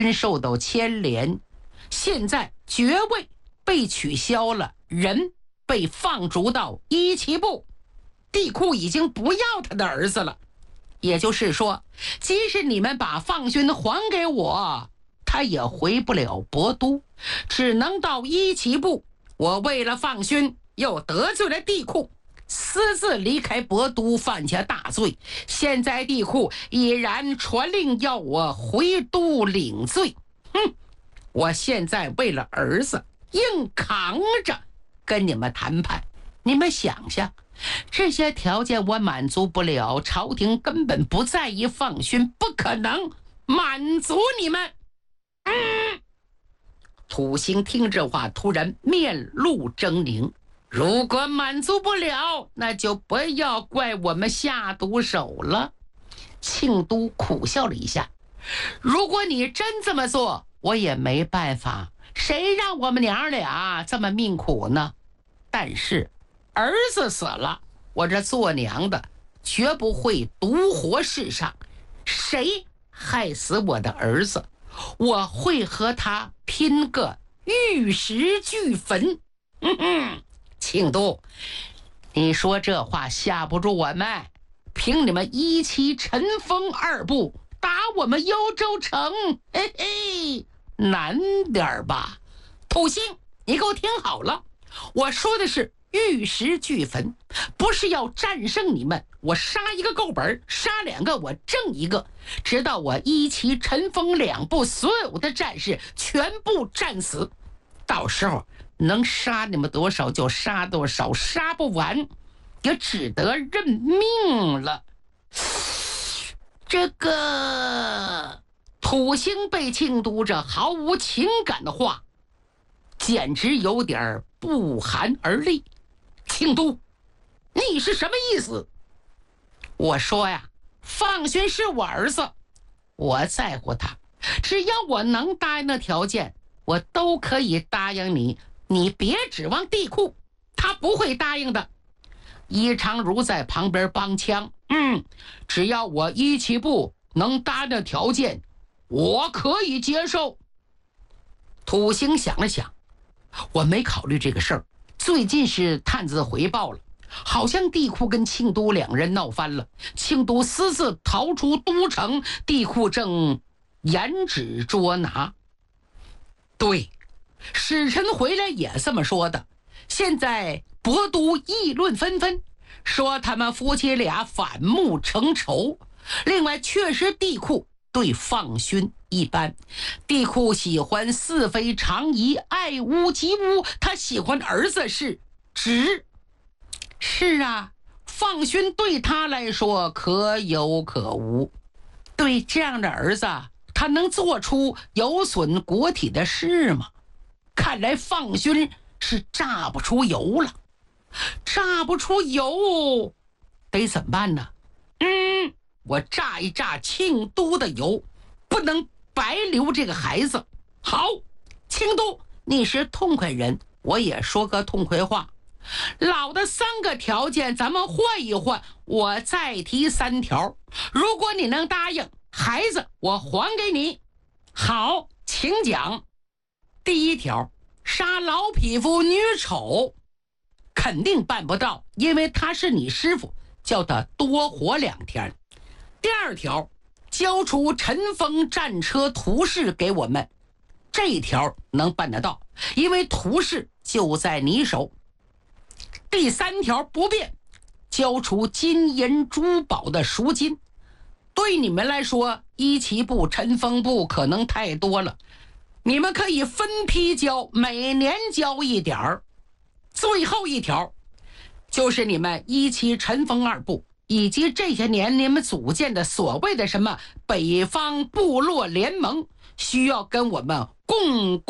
受到牵连。现在爵位被取消了，人被放逐到一旗部，地库已经不要他的儿子了。也就是说，即使你们把放勋还给我，他也回不了博都，只能到一旗部。我为了放勋又得罪了地库，私自离开博都，犯下大罪。现在地库已然传令要我回都领罪。我现在为了儿子硬扛着跟你们谈判。你们想想，这些条件我满足不了，朝廷根本不在意放勋，不可能满足你们。土星听这话，突然面露狰狞。如果满足不了，那就不要怪我们下毒手了。庆都苦笑了一下，如果你真这么做，我也没办法，谁让我们娘俩这么命苦呢？但是儿子死了，我这做娘的绝不会独活世上。谁害死我的儿子，我会和他拼个玉石俱焚。庆都，你说这话吓不住我们，凭你们一旗尘封二部打我们幽州城，嘿嘿，难点吧？土星，你给我听好了，我说的是玉石俱焚，不是要战胜你们，我杀一个够本，杀两个我挣一个，直到我一旗尘封两部所有的战士全部战死，到时候能杀你们多少就杀多少，杀不完也只得认命了。这个土星被庆都这毫无情感的话简直有点不寒而栗。庆都，你是什么意思？我说呀，放勋是我儿子，我在乎他，只要我能答应的条件，我都可以答应你。你别指望地库，他不会答应的。伊长如在旁边帮腔，只要我一旗部能答应的条件，我可以接受。土星想了想，我没考虑这个事儿。最近是探子回报了，好像地库跟庆都两人闹翻了，庆都私自逃出都城，地库正严旨捉拿。对，使臣回来也这么说的。现在博都议论纷纷，说他们夫妻俩反目成仇。另外，确实地库对放勋一般，地库喜欢似非常宜，爱屋及乌，他喜欢儿子是直。是啊，放勋对他来说可有可无，对这样的儿子，他能做出有损国体的事吗？看来放勋是榨不出油了。榨不出油得怎么办呢？我榨一榨庆都的油，不能白留这个孩子。好，庆都，你是痛快人，我也说个痛快话。老的3个条件咱们换一换，我再提3条。如果你能答应，孩子我还给你。好，请讲。第1条，杀老匹夫女丑，肯定办不到，因为他是你师傅，叫他多活2天。第2条，交出尘封战车图示给我们，这一条能办得到，因为图示就在你手。第3条不变，交出金银珠宝的赎金。对你们来说，一旗部、尘封部可能太多了，你们可以分批交，每年交一点儿。最后1条，就是你们一旗尘封2部以及这些年你们组建的所谓的什么北方部落联盟，需要跟我们共